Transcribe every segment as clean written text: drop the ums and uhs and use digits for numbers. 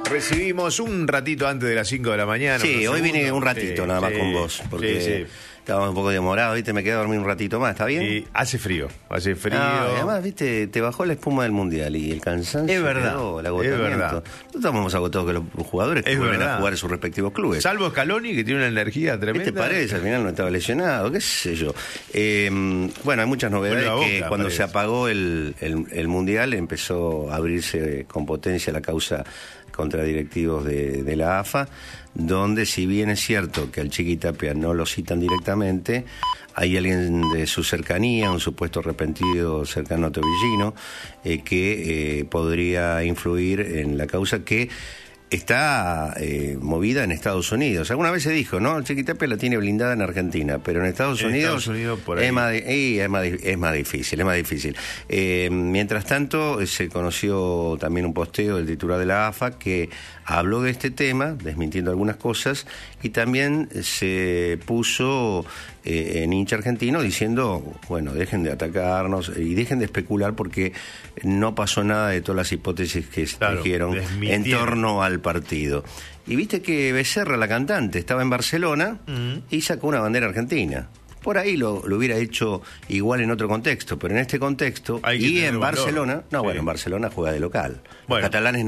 Recibimos un ratito antes de las 5 de la mañana. Sí, hoy vine un ratito nada más con vos, porque estábamos un poco demorados, ¿viste? Me quedé a dormir un ratito más, ¿está bien? Y hace frío. Y además, ¿viste? Te bajó la espuma del Mundial y el cansancio. Es verdad, quedó, el agotamiento. es verdad. No estamos más agotados que los jugadores que vuelven a jugar en sus respectivos clubes. Salvo Scaloni, que tiene una energía tremenda. ¿Qué te parece? Al final no estaba lesionado, qué sé yo. Bueno, hay muchas novedades que cuando se apagó el Mundial empezó a abrirse con potencia la causa contra directivos de la AFA, donde si bien es cierto que al Chiqui Tapia no lo citan directamente, hay alguien de su cercanía, un supuesto arrepentido cercano a Tobillino, que podría influir en la causa que está movida en Estados Unidos. Alguna vez se dijo, ¿no? El Chiqui Tapia la tiene blindada en Argentina, pero en Estados Unidos por ahí. es más difícil. Mientras tanto, se conoció también un posteo del titular de la AFA que habló de este tema, desmintiendo algunas cosas, y también se puso en hincha argentino diciendo, bueno, dejen de atacarnos y dejen de especular porque no pasó nada de todas las hipótesis que dijeron en torno al partido. Y viste que Becerra, la cantante, estaba en Barcelona y sacó una bandera argentina. Por ahí lo hubiera hecho igual en otro contexto, pero en este contexto y en Barcelona, en Barcelona juega de local. Los catalanes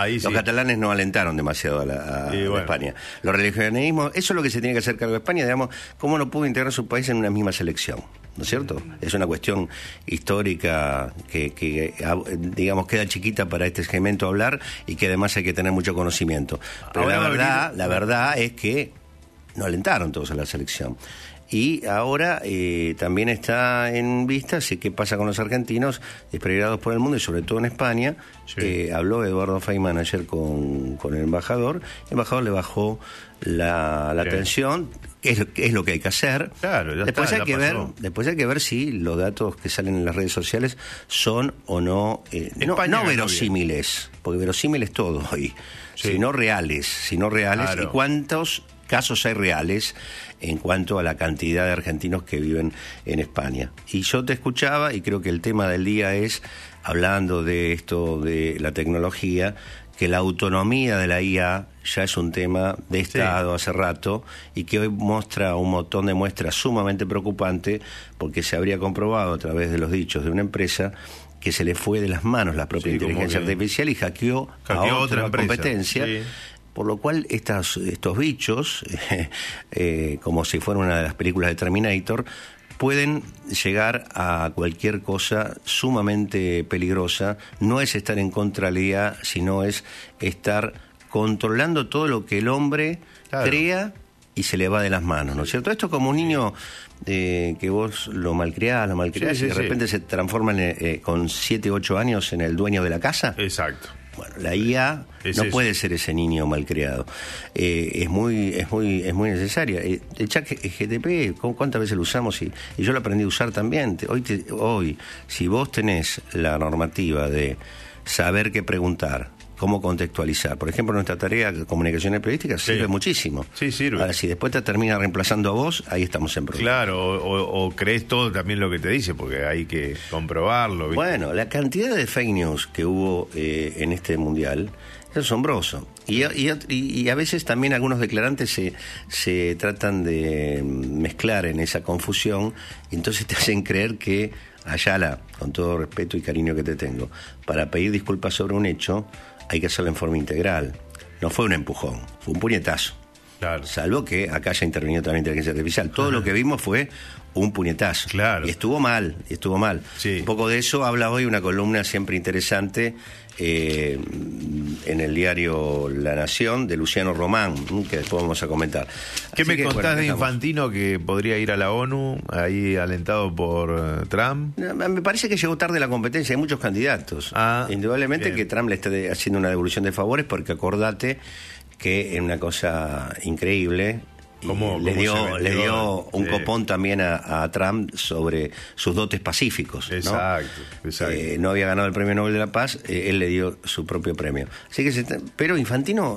no alentaron demasiado a España. Los religionismos, eso es lo que se tiene que hacer cargo de España, digamos, cómo no pudo integrar su país en una misma selección, ¿no es cierto? Es una cuestión histórica que digamos, queda chiquita para este segmento hablar y que además hay que tener mucho conocimiento. Pero la verdad es que no alentaron todos a la selección. Y ahora también está en vista qué pasa con los argentinos desperdigados por el mundo y sobre todo en España. Habló Eduardo Feynman ayer con el embajador. El embajador le bajó la tensión, que es lo que hay que hacer. Claro, después hay que ver si los datos que salen en las redes sociales son o no no verosímiles, porque verosímiles todo hoy, sino reales. Claro. Y cuántos casos hay reales en cuanto a la cantidad de argentinos que viven en España. Y yo te escuchaba y creo que el tema del día es, hablando de esto de la tecnología, que la autonomía de la IA ya es un tema de Estado hace rato y que hoy muestra un montón de muestras sumamente preocupante porque se habría comprobado a través de los dichos de una empresa que se le fue de las manos la propia inteligencia artificial y hackeó a otra competencia. Por lo cual estos bichos, como si fuera una de las películas de Terminator, pueden llegar a cualquier cosa sumamente peligrosa. No es estar en contra de la IA, sino es estar controlando todo lo que el hombre crea y se le va de las manos, ¿no es cierto? Esto es como un niño que vos lo malcriás y de repente se transforma con 7, 8 años en el dueño de la casa. Exacto. Bueno, la IA no puede ser ese niño malcriado. Es muy necesaria. El chat GTP, ¿cuántas veces lo usamos? Y yo lo aprendí a usar también. Hoy, si vos tenés la normativa de saber qué preguntar, cómo contextualizar. Por ejemplo, nuestra tarea de comunicaciones periodísticas sirve muchísimo. Sí, sirve. Ahora, si después te termina reemplazando a vos, ahí estamos en problemas. Claro, o crees todo también lo que te dice, porque hay que comprobarlo, ¿viste? Bueno, la cantidad de fake news que hubo en este Mundial es asombroso. Y a veces también algunos declarantes se tratan de mezclar en esa confusión, y entonces te hacen creer que Ayala, con todo respeto y cariño que te tengo, para pedir disculpas sobre un hecho hay que hacerlo en forma integral. No fue un empujón, fue un puñetazo. Claro. Salvo que acá haya intervenido también la inteligencia artificial. Todo lo que vimos fue un puñetazo. Claro. Y estuvo mal. Sí. Un poco de eso habla hoy una columna siempre interesante en el diario La Nación de Luciano Román, que después vamos a comentar. ¿Qué me contás de Infantino, que podría ir a la ONU, ahí alentado por Trump? Me parece que llegó tarde la competencia, hay muchos candidatos. Indudablemente que Trump le está haciendo una devolución de favores, porque acordate que es una cosa increíble. Le dio un copón también a Trump sobre sus dotes pacíficos. Exacto. No había ganado el Premio Nobel de la Paz, él le dio su propio premio. Así que pero Infantino